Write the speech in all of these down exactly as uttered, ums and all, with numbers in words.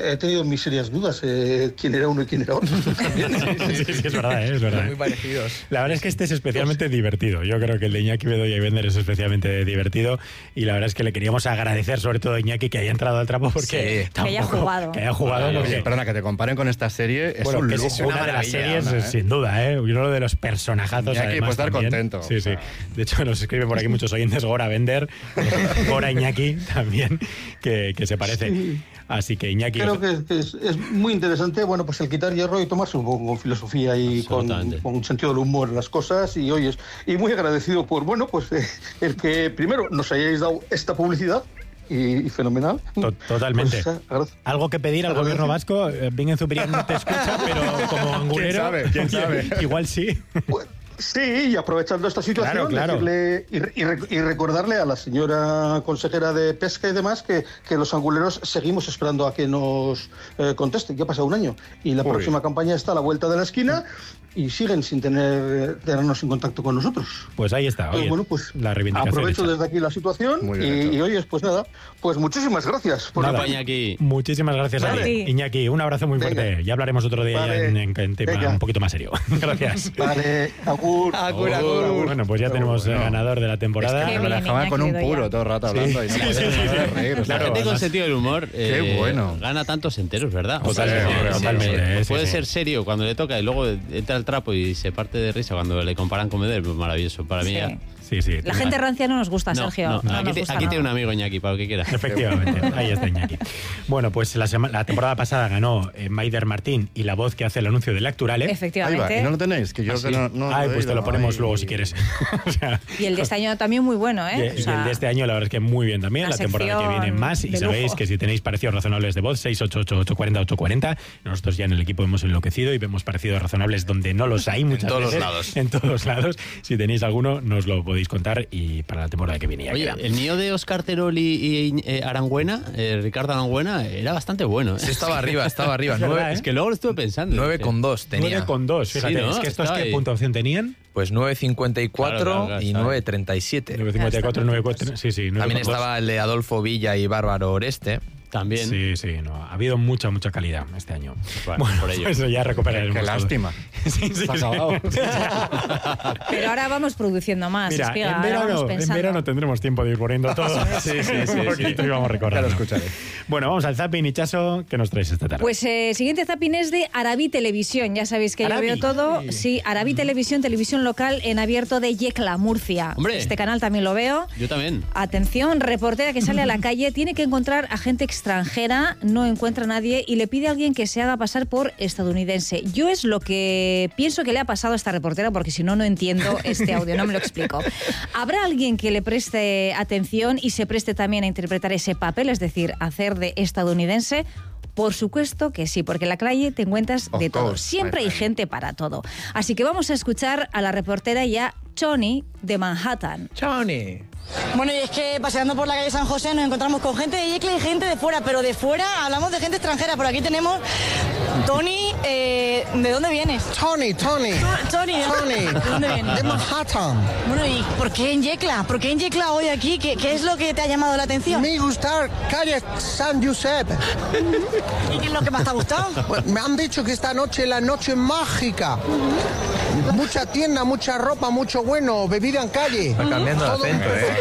he tenido mis serias dudas, eh, quién era uno y quién era otro. sí, sí, sí, es verdad, ¿eh? es verdad. Muy parecidos. La verdad es que este es especialmente divertido. Yo creo que el de Iñaki Bedoya y Bender es especialmente divertido y la verdad es que le queríamos agradecer sobre todo a Iñaki que haya entrado al trapo porque sí, tampoco, que haya jugado. Que haya jugado bueno, porque... Perdona, que te comparen con esta serie es bueno, un que lujo. es una, una de las series, ¿eh? sin duda, ¿eh? Uno de los personajazos. Iñaki, además, pues estar también. contento. Sí, sí. De hecho, nos escriben por aquí muchos oyentes, Gora Bender, Gora Iñaki también, que, que se parece. Sí. Así que Iñaki... Creo que, que es, es muy interesante, bueno, pues el quitar hierro y tomarse un poco con filosofía y con, con un sentido del humor en las cosas y hoy es y muy agradecido por, bueno, pues eh, el que primero nos hayáis dado esta publicidad y, y fenomenal. Totalmente. Pues, algo que pedir al gobierno vasco, Bingen Zupiria no te escucha, pero como angulero... ¿Quién sabe? ¿Quién sabe? Igual sí. Pues, sí, y aprovechando esta situación, claro, claro. Decirle, y, y, y recordarle a la señora consejera de Pesca y demás que, que los anguleros seguimos esperando a que nos eh, conteste. Ya ha pasado un año y la Uy. próxima campaña está a la vuelta de la esquina y siguen sin tener tenernos en contacto con nosotros. Pues ahí está. Pues, bueno, pues la reivindicación aprovecho hecha. desde aquí la situación y, y oyes, pues nada, pues muchísimas gracias por nada, la... Iñaki. Muchísimas gracias vale. a ti, Iñaki. Un abrazo muy fuerte. Venga. Ya hablaremos otro día vale. en, en, en tema Venga. un poquito más serio. Gracias. Vale, agur. Agur, agur, agur. Bueno, pues ya tenemos bueno. ganador de la temporada. Es que me la dejaba con un puro todo el rato hablando. Sí. Y no sí, sí, sí, sí. reír, la gente con sentido del humor eh, Qué bueno. gana tantos enteros, ¿verdad? Totalmente. Sí, totalmente. Sí, puede ser serio cuando le toca y luego entra el trapo y se parte de risa cuando le comparan con Medel, pues maravilloso. Para mí ya... Sí, sí. La gente rancia no nos gusta, no, Sergio. No, no aquí nos te, gusta aquí nada. tiene un amigo Iñaki, para lo que quiera. Efectivamente, ahí está Iñaki. Bueno, pues la, sema, la temporada pasada ganó eh, Maider Martín y la voz que hace el anuncio del Actual, ¿eh? Efectivamente. Ahí va. ¿Y no lo tenéis? Que yo ¿Ah, sí? que no, no Ay, pues te lo ponemos ay, luego ay, si quieres. O sea, y el de este año también muy bueno, ¿eh? Y, o sea, y el de este año la verdad es que muy bien también. La temporada que viene más. Y sabéis que si tenéis parecidos razonables de voz, seis ocho ocho, ocho cuatro cero, ocho cuatro cero. Nosotros ya en el equipo hemos enloquecido y vemos parecidos razonables donde no los hay muchas en todos veces. Los lados. En todos los lados. Si tenéis alguno, nos lo podéis contar y para la temporada que viene. Oye, el mío de Óscar Terol y, y eh, Arangüena, eh, Ricardo Arangüena, era bastante bueno. ¿eh? Sí, estaba arriba, estaba arriba. Es, nueve, verdad, ¿eh? Es que luego lo estuve pensando. nueve con dos tenía. nueve con dos, fíjate. Sí, ¿no? Es que estos, ¿qué ahí. puntuación tenían? Pues nueve cincuenta y cuatro claro, claro, y nueve treinta y siete. nueve cincuenta y cuatro, nueve cuatro, sí, sí. También estaba el de Adolfo Villa y Bárbaro Oreste. También. Sí, sí, no. Ha habido mucha, mucha calidad este año. Bueno, bueno por ello. Pues eso ya recuperaremos. Qué lástima. Sí, sí, sí. Pero ahora vamos produciendo más. Mira, es que en, verano, en verano tendremos tiempo de ir poniendo todo. sí, sí, sí. Un poquito sí. Y vamos recordando. Ya lo escucharé. Bueno, vamos al zapping, Ichaso. ¿Qué nos traes esta tarde? Pues el eh, siguiente zapping es de Arabi Televisión. Ya sabéis que Arabi. yo veo todo. Sí, Arabi Televisión, televisión local en abierto de Yecla, Murcia. Hombre. Este canal también lo veo. Yo también. Atención, reportera que sale a la calle, tiene que encontrar a gente extranjera, no encuentra a nadie y le pide a alguien que se haga pasar por estadounidense. Yo es lo que pienso que le ha pasado a esta reportera, porque si no, no entiendo este audio, no me lo explico. ¿Habrá alguien que le preste atención y se preste también a interpretar ese papel, es decir, hacer de estadounidense? Por supuesto que sí, porque en la calle te encuentras de todo. Siempre hay gente para todo. Así que vamos a escuchar a la reportera ya Choni de Manhattan. Choni. Bueno, y es que paseando por la calle San José nos encontramos con gente de Yecla y gente de fuera, pero de fuera hablamos de gente extranjera. Por aquí tenemos Tony, eh, ¿de dónde vienes? Tony, Tony. Tony, Tony. ¿de dónde vienes? De Manhattan. Bueno, ¿y por qué en Yecla? ¿Por qué en Yecla hoy aquí? ¿Qué, qué es lo que te ha llamado la atención? Me gusta calle San Josep. ¿Y qué es lo que más te ha gustado? Pues me han dicho que esta noche es la noche mágica. Mucha tienda, mucha ropa, mucho bueno, bebida en calle. Está cambiando de acento,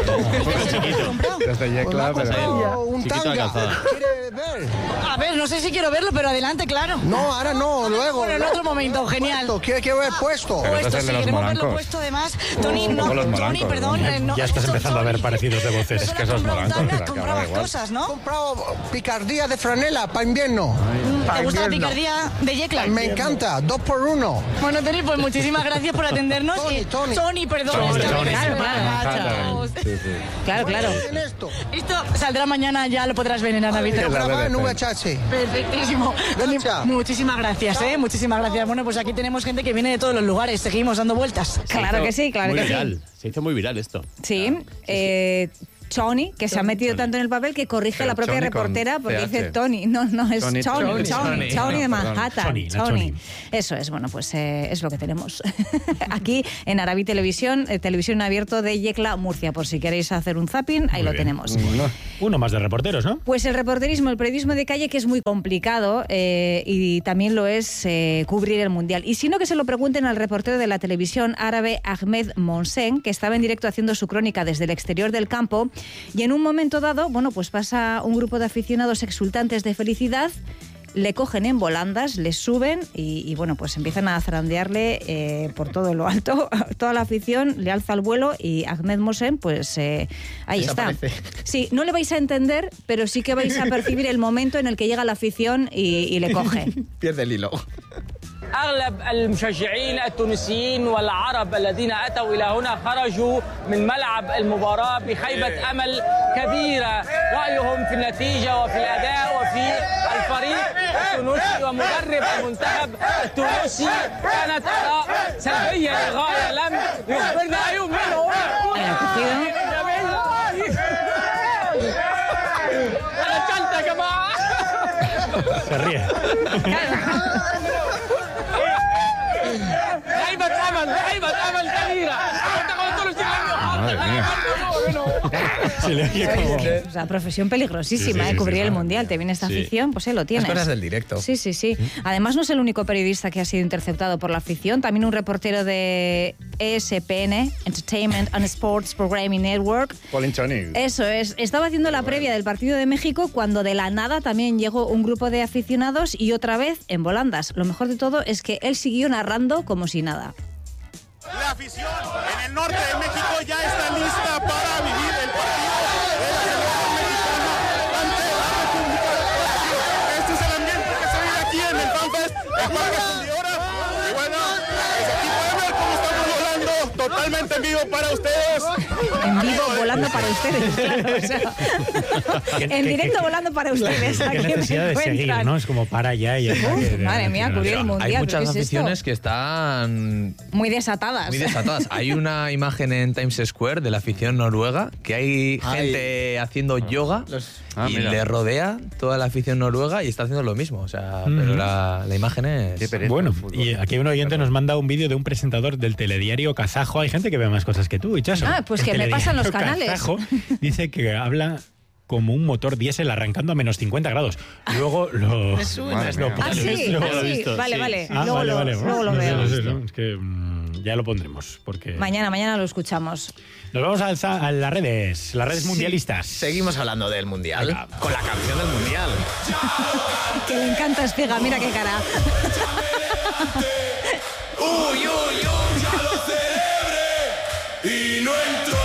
¿eh? Desde Yecla, pues pero... un tanga. ¿Quiere ver? A ver, no sé si quiero verlo, pero adelante, claro. No, ahora no, luego. Bueno, en otro momento, genial. ¿Qué quiero ver puesto? Pero Puesto, este es el sí, de los queremos molancos. verlo puesto además. Tony, no, los Tony, molancos, perdón. ¿no? eh, no, Ya estás esto, empezando Tony. a ver parecidos de voces. Es que esos molancos, Tony, has que comprado ahora más igual. cosas, He ¿no? comprado picardía de franela para invierno. ¿Te gusta la invierno. picardía de Yecla? Me encanta, dos por uno. Bueno, Tony, pues muchísimas gracias por atendernos. Tony, Eh, Tony. Tony, perdón. Tony, es que a Tony. veces Claro, me claro. agachos. Sí, sí. Claro, claro. ¿En esto? Esto saldrá mañana, ya lo podrás ver en Ana Lo Víctor. grababa en V H S. Perfectísimo. Tony, Gracias. muchísimas gracias, ¿eh? Muchísimas gracias. Bueno, pues aquí tenemos gente que viene de todos los lugares. Seguimos dando vueltas. Claro que sí, claro muy que viral. sí. Se hizo muy viral esto. Sí, Claro, eh... Choni, que se ha metido Choni. tanto en el papel que corrige Pero a la propia Choni con reportera porque C H. dice Tony. No, no, es Choni, Choni, Choni, Choni, Choni, Choni. de No, perdón. Manhattan. Choni, la Choni. Choni. Eso es, bueno, pues eh, es lo que tenemos aquí en Arabi Televisión, eh, televisión en abierto de Yecla, Murcia. Por si queréis hacer un zapping, ahí Muy lo bien. tenemos. Bueno. Uno más de reporteros, ¿no? Pues el reporterismo, el periodismo de calle, que es muy complicado eh, y también lo es eh, cubrir el Mundial. Y si no, que se lo pregunten al reportero de la televisión árabe Ahmed Monsen, que estaba en directo haciendo su crónica desde el exterior del campo, y en un momento dado, bueno, pues pasa un grupo de aficionados exultantes de felicidad, le cogen en volandas, le suben y, y bueno, pues empiezan a zarandearle eh, por todo lo alto. Toda la afición le alza al vuelo y Ahmed Monsen, pues eh, ahí Desaparece. está. Sí, no le vais a entender, pero sí que vais a percibir el momento en el que llega la afición y, y le coge. Pierde el hilo. أغلب المشجعين التونسيين والعرب الذين أتوا إلى هنا خرجوا من ملعب المباراة بخيبة أمل كبيرة رأيهم في النتيجة وفي الأداء وفي الفريق التونسي ومدرب المنتخب التونسي كانت آراء سلبية للغاية لم يخبرنا أي منهم أنا كلت يا جماعة Se ríe. خيبة أمل خيبة أمل كبيرة Se le oye como... O sea, profesión peligrosísima, sí, sí, ¿eh? Cubrir sí, el sí, Mundial. Te viene esta sí. afición, pues eh, lo tienes. Las cosas del directo. Sí, sí, sí. Además, no es el único periodista que ha sido interceptado por la afición. También un reportero de E S P N, Entertainment and Sports Programming Network. Colin Chonic. Eso es. Estaba haciendo la previa del partido de México cuando de la nada también llegó un grupo de aficionados y otra vez en volandas. Lo mejor de todo es que él siguió narrando como si nada. La afición en el norte de México ya está lista para vivir el partido de la selección mexicana ante la República de Brasil. Este es el ambiente que se vive aquí en el FanFest, en Parque Fundidora. Y bueno, pues aquí pueden ver cómo estamos volando totalmente en vivo para ustedes. En vivo volando para ustedes, claro. O sea, en directo volando para ustedes. Qué necesidad de seguir, ¿no? Es como para allá y ya. Uf, madre mía, cubrir el Mundial. Hay muchas ¿qué es aficiones esto? que están Muy desatadas. muy desatadas. Hay una imagen en Times Square de la afición noruega que hay Ay. gente haciendo yoga Los- Ah, y mira. le rodea toda la afición noruega y está haciendo lo mismo. O sea, Ujú. pero la, la imagen es... Qué pereza Bueno, el fútbol. y aquí un oyente nos manda un vídeo de un presentador del telediario kazajo. Hay gente que ve más cosas que tú, Ichaso. Ah, pues El que me pasan los telediario canales. kazajo dice que habla como un motor diésel arrancando a menos cincuenta grados. Luego lo... Madre lo mía. Ah, sí, pones, luego ah, lo he sí. visto, Vale, sí. vale. Ah, luego vale, lo, vale. luego lo No sé, veo. no sé, no, es que mm, ya lo pondremos. Porque... Mañana, mañana lo escuchamos. Nos vamos a, alza- a las redes, las redes Sí. mundialistas. Seguimos hablando del Mundial. Venga. Con la canción del Mundial. Que le encanta Espiga, mira qué cara. Uy, uy, uy, ya lo celebré y no entró.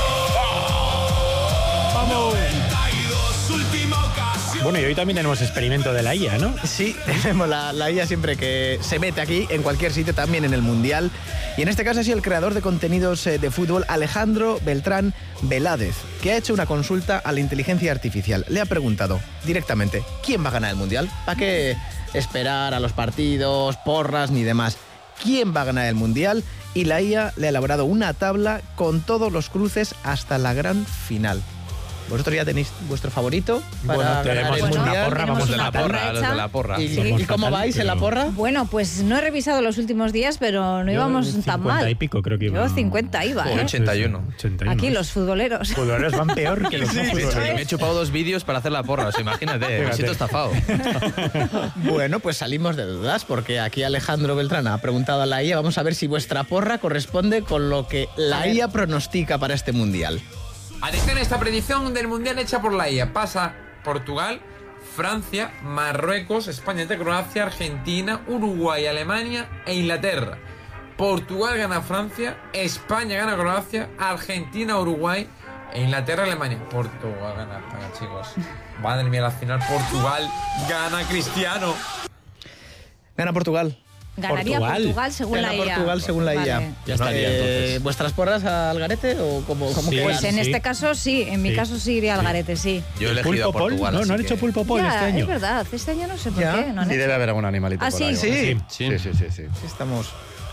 ¡Vamos! noventa y dos, última ocasión. Bueno, y hoy también tenemos experimento de la I A, ¿no? Sí, tenemos la, la I A siempre que se mete aquí, en cualquier sitio, también en el Mundial. Y en este caso ha sido el creador de contenidos eh, de fútbol, Alejandro Beltrán Veládez, que ha hecho una consulta a la inteligencia artificial. Le ha preguntado directamente, ¿quién va a ganar el Mundial? ¿Para qué esperar a los partidos, porras ni demás? ¿Quién va a ganar el Mundial? Y la I A le ha elaborado una tabla con todos los cruces hasta la gran final. ¿Vosotros ya tenéis vuestro favorito para Bueno, ganar tenemos el una Mundial? porra, tenemos vamos de una la porra porra. Los de la porra. ¿Y, Somos y cómo fatal, vais en la pero- porra? Bueno, pues no he revisado los últimos días, pero no Yo íbamos cincuenta tan mal. y pico creo que iba. Yo cincuenta iba, Joder, ¿eh? ochenta y uno. ochenta y uno. Aquí los futboleros. Los futboleros van peor que los Sí, no me, he hecho- futboleros. me he chupado dos vídeos para hacer la porra. O sea, imagínate, me Fíjate. siento estafado. Bueno, pues salimos de dudas porque aquí Alejandro Beltrán ha preguntado a la I A. Vamos a ver si vuestra porra corresponde con lo que la I A pronostica para este Mundial. Atención a esta predicción del Mundial hecha por la I A. Pasa Portugal, Francia, Marruecos, España ante Croacia, Argentina, Uruguay, Alemania e Inglaterra. Portugal gana a Francia, España gana a Croacia, Argentina, Uruguay e Inglaterra, Alemania. Portugal gana a España, chicos. Madre mía, la final Portugal gana Cristiano. Gana Portugal. Ganaría Portugal, Portugal según Gana la I A. Portugal según la I A. Vale. Ya estaría, Eh, entonces. ¿Vuestras porras al garete o cómo, cómo Sí. quedan? Pues en Sí. este caso sí, en mi Sí. caso sí iría al garete, sí. Yo he ¿El elegido a pulpo pol? Portugal. No, así no han que- hecho pulpo pol Ya, este año. es verdad, este año no sé por Ya. qué. No han Sí, hecho. debe haber algún animalito Ah, por sí, ahí. sí. Sí, sí, sí, sí. Sí, estamos.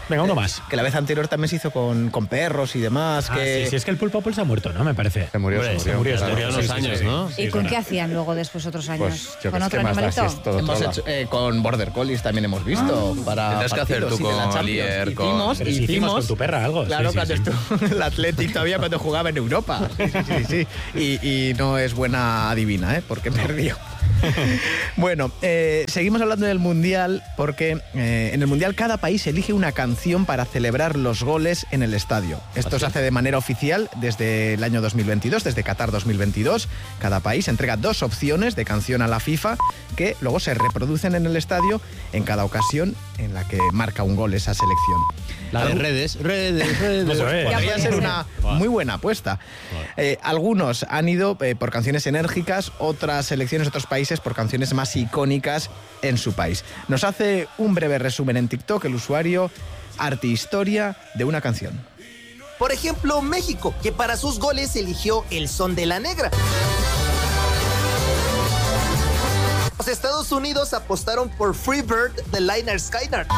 Venga, uno más. Que la vez anterior también se hizo con, con perros y demás. Ah, que... sí, sí, es que el Pulpo Paul se ha muerto, ¿no? Me parece. Se murió, Hombre, se murió. Se murió, Se murió sí, unos sí, años, sí. ¿no? ¿Y con qué hacían luego después otros años? Pues yo ¿Con que otro sé, más animalito? así es todo Hemos trola. hecho, eh, con Border Collies también hemos visto. para Tendrás que hacer partidos, tú sí, de la con Champions. Lier, con- Hicimos, Pero si hicimos hicimos con tu perra algo. Claro, sí, cuando sí, sí. estuvo en el Athletic todavía cuando jugaba en Europa. Sí, sí, sí, sí. Y, y no es buena adivina, ¿eh? Porque perdió. Bueno, eh, seguimos hablando del Mundial porque eh, en el Mundial cada país elige una canción para celebrar los goles en el estadio. Esto se hace de manera oficial desde el año dos mil veintidós, desde Qatar dos mil veintidós. Cada país entrega dos opciones de canción a la FIFA que luego se reproducen en el estadio en cada ocasión en la que marca un gol esa selección. La de redes, redes, redes. Eso es. Podría ser una muy buena apuesta. Eh, algunos han ido eh, por canciones enérgicas, otras selecciones, otros países por canciones más icónicas en su país. Nos hace un breve resumen en TikTok el usuario Artihistoria de una canción. Por ejemplo, México, que para sus goles eligió El Son de la Negra. Los Estados Unidos apostaron por Free Bird de Lynyrd Skynyrd.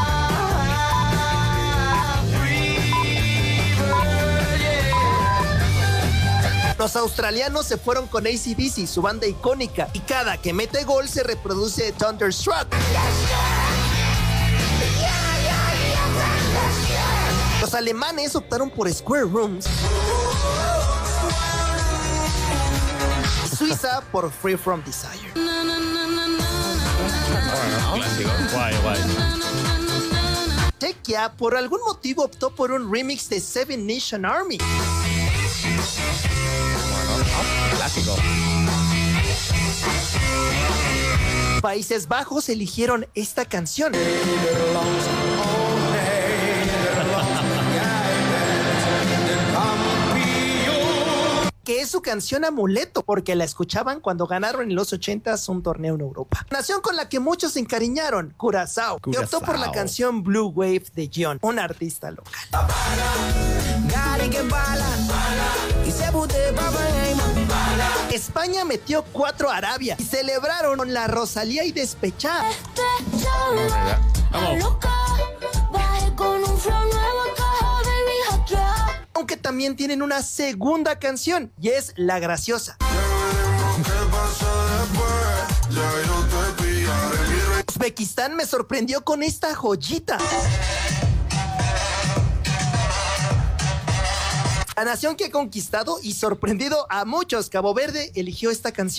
Los australianos se fueron con A C D C, su banda icónica, y cada que mete gol se reproduce Thunderstruck. Los alemanes optaron por Square Rooms. Suiza por Free From Desire. Clásico. Guay, guay. Chequia por algún motivo optó por un remix de Seven Nation Army. Clásico. Países Bajos eligieron esta canción. Que es su canción amuleto, porque la escuchaban cuando ganaron en los ochentas un torneo en Europa. Nación con la que muchos se encariñaron, Curazao, que optó por la Curazao. canción Blue Wave de John, un artista local. España metió cuatro a Arabia y celebraron con la Rosalía y Despechada. Aunque también tienen una segunda canción y es La Graciosa. Uzbekistán me sorprendió con esta joyita. La nación que ha conquistado y sorprendido a muchos, Cabo Verde eligió esta canción.